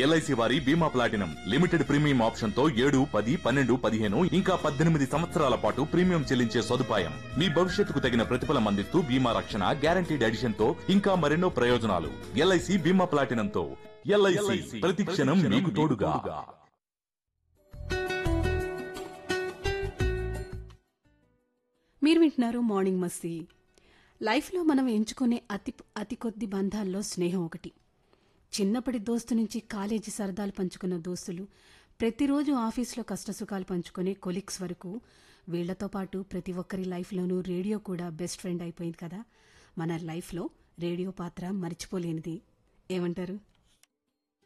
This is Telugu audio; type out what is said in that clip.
ఎల్ఐసి వారి బీమా ప్లాటినం లిమిటెడ్ ప్రీమియం ఆప్షన్ తో 7, 10, 12, 15 ఇంకా 18 సంవత్సరాల పాటు ప్రీమియం చెల్లించే సదుపాయం. మీ భవిష్యత్తుకు తగిన ప్రతిఫలం అందిస్తూ బీమా రక్షణ, గ్యారంటీడ్ ఎడిషన్ తో ఇంకా మరెన్నో ప్రయోజనాలు. ఎల్ఐసి బీమా ప్లాటినం తో ఎల్ఐసి ప్రతి క్షణం మీకు తోడుగా. మీరు వింటున్నారు మార్నింగ్ మస్తీ. లైఫ్లో మనం ఎంచుకునే అతి కొద్ది బంధాల్లో స్నేహం ఒకటి. చిన్నప్పటి దోస్తు నుంచి కాలేజీ సరదాలు పంచుకున్న దోస్తులు, ప్రతిరోజు ఆఫీస్లో కష్టసుఖాలు పంచుకునే కొలీగ్స్ వరకు, వీళ్లతో పాటు ప్రతి ఒక్కరి లైఫ్లోనూ రేడియో కూడా బెస్ట్ ఫ్రెండ్ అయిపోయింది కదా. మన లైఫ్లో రేడియో పాత్ర మర్చిపోలేనిది. ఏమంటారు?